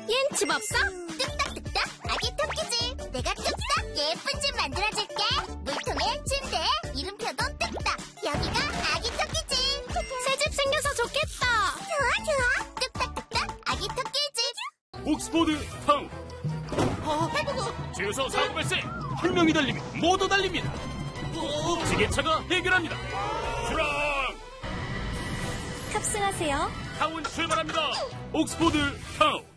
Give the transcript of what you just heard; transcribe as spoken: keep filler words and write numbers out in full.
얜 집 없어? 뚝딱뚝딱 아기 토끼집. 내가 뚝딱 예쁜 집 만들어줄게. 물통에 침대, 이름표도 뚝딱. 여기가 아기 토끼집. 새 집 생겨서 좋겠다. 좋아 좋아. 뚝딱뚝딱 아기 토끼집. 옥스포드 타운. 주유소 사고 발생. 한 명이 달리면 모두 달립니다. 지게차가 해결합니다. 출항! 탑승하세요. 타운 출발합니다. 옥스포드 타운.